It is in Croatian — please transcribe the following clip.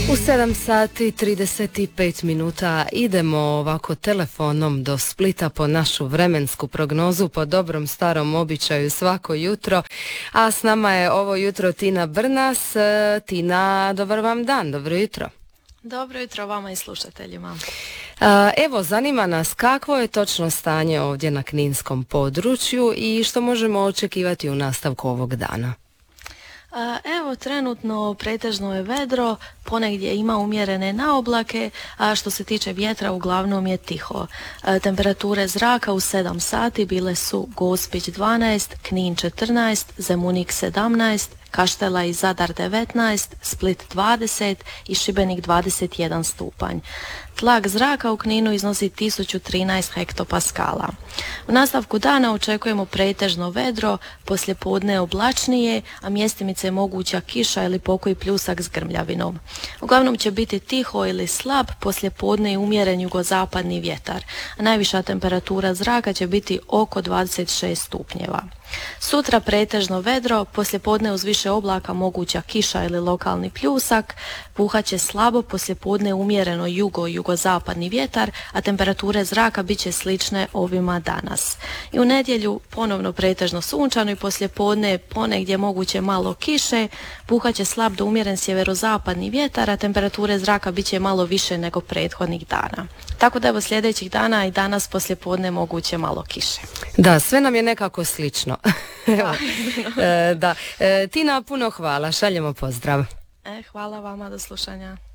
U 7 sati 35 minuta idemo ovako telefonom do Splita po našu vremensku prognozu po dobrom starom običaju svako jutro, a s nama je ovo jutro Tina Brnas. Tina, dobar vam dan, dobro jutro. Dobro jutro vama i slušateljima. Evo, zanima nas kakvo je točno stanje ovdje na kninskom području i što možemo očekivati u nastavku ovog dana. Evo, trenutno pretežno je vedro, ponegdje ima umjerene naoblake, a što se tiče vjetra uglavnom je tiho. Temperature zraka u 7 sati bile su Gospić 12, Knin 14, Zemunik 17, Kaštela i Zadar 19, Split 20 i Šibenik 21 stupanj. Tlak zraka u Kninu iznosi 1013 hektopaskala. U nastavku dana očekujemo pretežno vedro, poslijepodne oblačnije, a mjestimice je moguća kiša ili pokoji pljusak s grmljavinom. Uglavnom će biti tiho ili slab, poslijepodne i umjeren jugozapadni vjetar. A najviša temperatura zraka će biti oko 26 stupnjeva. Sutra pretežno vedro, poslijepodne uz više oblaka moguća kiša ili lokalni pljusak, puhat će slabo, poslijepodne umjereno jugozapadni vjetar, a temperature zraka bit će slične ovima danas. I u nedjelju ponovno pretežno sunčano i poslijepodne ponegdje moguće malo kiše, puhat će slab do umjeren sjeverozapadni vjetar, a temperature zraka bit će malo više nego prethodnih dana. Tako da evo sljedećih dana i danas poslijepodne moguće malo kiše. Da, sve nam je nekako slično. Da. Tina, puno hvala, šaljemo pozdrav. Hvala vama, do slušanja.